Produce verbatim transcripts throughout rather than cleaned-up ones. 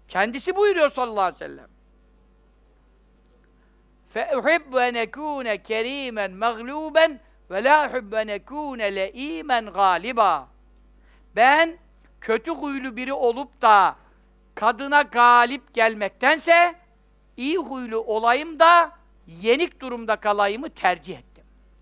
Kendisi buyuruyor sallallahu aleyhi ve sellem. فَاُحِبُّ اَنْ اَكُونَ كَر۪يمًا مَغْلُوبًا وَلَا اُحِبُّ اَنْ اَكُونَ لَئ۪يمًا غَالِبًا. Ben kötü huylu biri olup da kadına galip gelmektense iyi huylu olayım da yenik durumda kalayımı tercih ettim.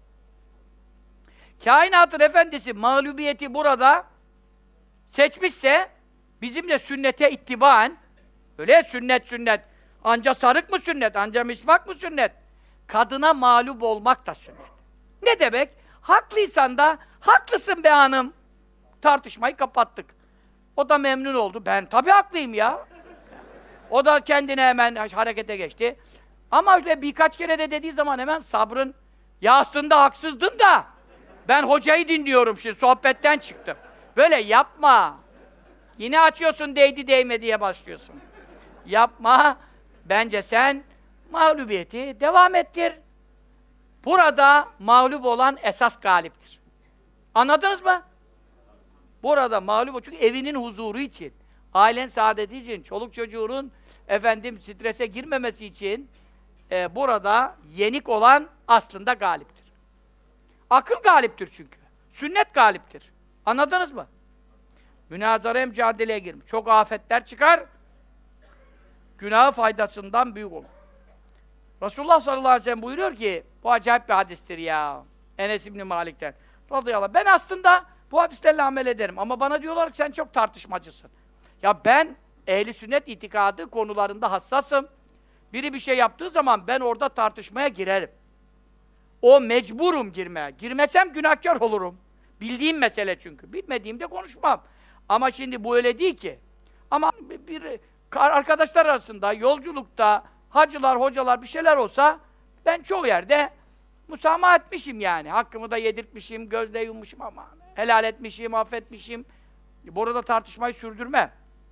Kainatın efendisi mağlubiyeti burada seçmişse bizimle sünnete ittibaen, öyle sünnet sünnet, anca sarık mı sünnet, anca misvak mı sünnet? Kadına mağlup olmak da sünnet. Ne demek? Haklıysan da, haklısın be hanım. Tartışmayı kapattık. O da memnun oldu. Ben tabii haklıyım ya. O da kendine hemen harekete geçti. Ama öyle birkaç kere de dediği zaman hemen sabrın, ya aslında haksızdın da ben hocayı dinliyorum şimdi, sohbetten çıktım. Böyle yapma. Yine açıyorsun değdi değme diye başlıyorsun. Yapma. Bence sen mağlubiyeti devam ettir. Burada mağlup olan esas galiptir. Anladınız mı? Burada mağlup, çünkü evinin huzuru için, ailen saadeti için, çoluk çocuğunun efendim strese girmemesi için e, burada yenik olan aslında galiptir. Akıl galiptir çünkü. Sünnet galiptir. Anladınız mı? Münazara mücadeleye girmiş. Çok afetler çıkar, günahı faydasından büyük olur. Resulullah sallallahu aleyhi ve sellem buyuruyor ki, bu acayip bir hadistir ya, Enes İbni Malik'ten radıyallahu anh. Ben aslında bu hadislerle amel ederim ama bana diyorlar ki sen çok tartışmacısın. Ya ben ehli sünnet itikadı konularında hassasım. Biri bir şey yaptığı zaman ben orada tartışmaya girerim. O mecburum girmeye. Girmesem günahkar olurum. Bildiğim mesele çünkü. Bilmediğimde konuşmam. Ama şimdi bu öyle değil ki. Ama bir arkadaşlar arasında, yolculukta, hacılar, hocalar bir şeyler olsa ben çoğu yerde musamaha etmişim yani. Hakkımı da yedirtmişim, gözde yummuşum ama helal etmişim, affetmişim. Burada tartışmayı sürdürmem.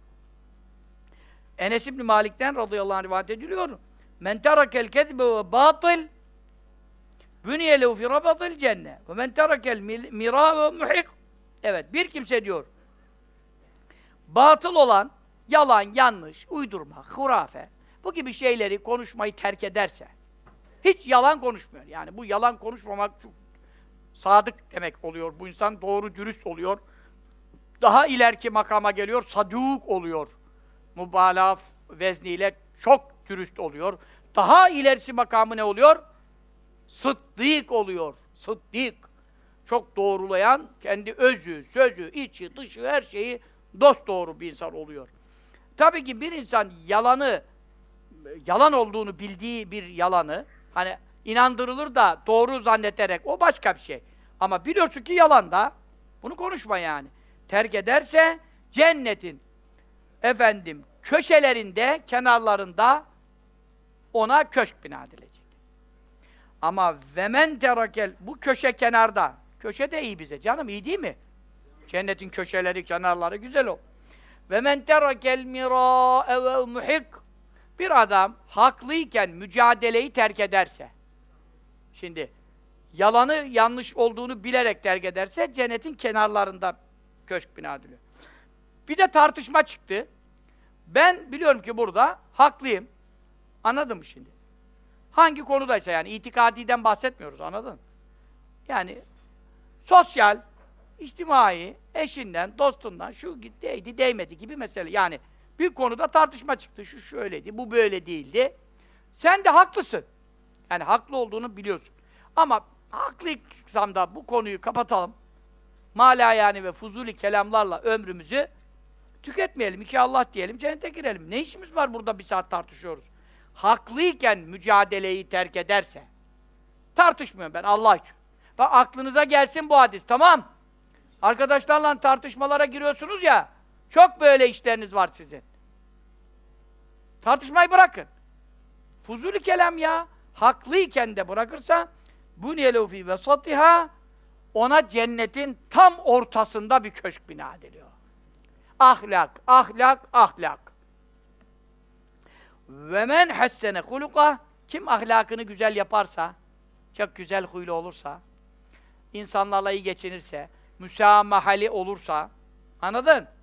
Enes İbni Malik'ten radıyallahu anh rivayet ediliyor. Men terakel kezbe ve batıl bünye lehu fi rabatil cennet ve men terakel mira ve muhik. Evet, bir kimse diyor, batıl olan, yalan, yanlış, uydurma, hurafe, bu gibi şeyleri konuşmayı terk ederse, hiç yalan konuşmuyor. Yani bu yalan konuşmamak çok sadık demek oluyor. Bu insan doğru, dürüst oluyor. Daha ileriki makama geliyor, sadûk oluyor. Mübalağ vezniyle çok dürüst oluyor. Daha ilerisi makamı ne oluyor? Sıddık oluyor. Sıddık. Çok doğrulayan, kendi özü, sözü, içi, dışı, her şeyi dosdoğru bir insan oluyor. Tabii ki bir insan yalanı, yalan olduğunu bildiği bir yalanı, hani inandırılır da doğru zanneterek, o başka bir şey. Ama biliyorsun ki yalan da, bunu konuşma yani. Terk ederse, cennetin efendim köşelerinde, kenarlarında ona köşk bina edilecek. Ama vemen terakel, bu köşe kenarda, köşe de iyi bize canım, iyi değil mi? Cennetin köşeleri, kenarları güzel o. Vemen terakel mirâ'e ve muhik, bir adam haklıyken mücadeleyi terk ederse, şimdi yalanı yanlış olduğunu bilerek terk ederse, cennetin kenarlarında köşk bina ediliyor. Bir de tartışma çıktı. Ben biliyorum ki burada haklıyım. Anladın mı şimdi? Hangi konudaysa yani, itikadiden bahsetmiyoruz, anladın? Yani sosyal, içtimai, eşinden, dostundan, şu değdi, değmedi gibi mesele. Yani bir konuda tartışma çıktı, şu şöyleydi, bu böyle değildi. Sen de haklısın. Yani haklı olduğunu biliyorsun. Ama haklıysam da bu konuyu kapatalım. Mâlâ yani ve fuzuli kelamlarla ömrümüzü tüketmeyelim. İki Allah diyelim, cennete girelim. Ne işimiz var burada bir saat tartışıyoruz? Haklıyken mücadeleyi terk ederse, tartışmıyorum ben Allah için. Bak aklınıza gelsin bu hadis, tamam? Arkadaşlarla tartışmalara giriyorsunuz ya, çok böyle işleriniz var sizin. Tartışmayı bırakın. Fuzuli kelam ya. Haklıyken de bırakırsa, buniyelehu fî vesatiha, ona cennetin tam ortasında bir köşk bina ediliyor. Ahlak, ahlak, ahlak. Ve men hassene huluka, kim ahlakını güzel yaparsa, çok güzel huylu olursa, insanlarla iyi geçinirse, müsamahali olursa, anladın?